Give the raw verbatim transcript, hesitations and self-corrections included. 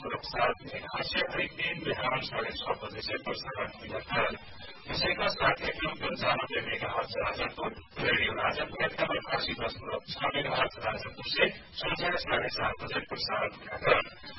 पूरक साथ में हास्य हर दिन बिहान साढ़े छह बजे से प्रसारण किया था। इसी का साथ ही फिल्म पंचानबे मेगाहर्ट्ज राजनपुर, रेडियो राजनपुर का अठासी दशमलव छह मेगाहर्ट्ज राजनपुर से संध्या साढ़े सात बजे प्रसारण किया था।